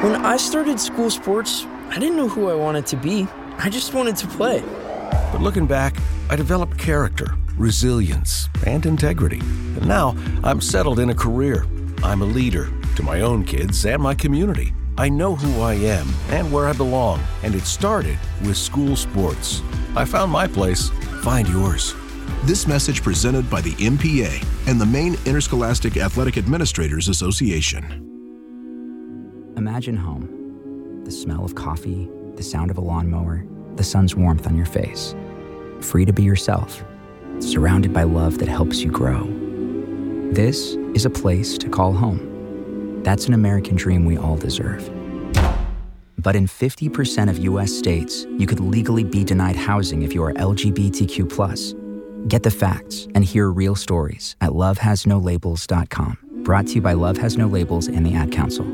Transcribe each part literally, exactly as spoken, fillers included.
When I started school sports, I didn't know who I wanted to be. I just wanted to play. But looking back, I developed character, resilience, and integrity. And now I'm settled in a career. I'm a leader to my own kids and my community. I know who I am and where I belong, and it started with school sports. I found my place. Find yours. This message presented by the M P A and the Maine Interscholastic Athletic Administrators Association. Imagine home. The smell of coffee, the sound of a lawnmower, the sun's warmth on your face. Free to be yourself, surrounded by love that helps you grow. This is a place to call home. That's an American dream we all deserve. But in fifty percent of U S states, you could legally be denied housing if you are L G B T Q plus. Get the facts and hear real stories at love has no labels dot com. Brought to you by Love Has No Labels and the Ad Council.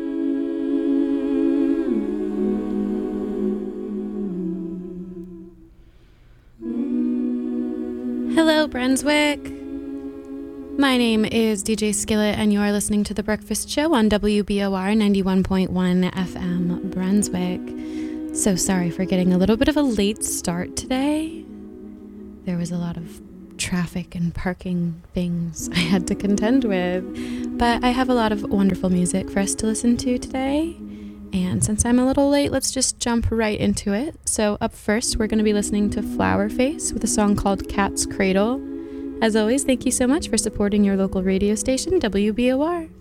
Hello, Brunswick. My name is D J Skillet, and you are listening to The Breakfast Show on W B O R ninety-one point one F M Brunswick. So sorry for getting a little bit of a late start today. There was a lot of traffic and parking things I had to contend with, but I have a lot of wonderful music for us to listen to today. And since I'm a little late, let's just jump right into it. So up first, we're going to be listening to Flower Face with a song called Cat's Cradle. As always, thank you so much for supporting your local radio station, W B O R.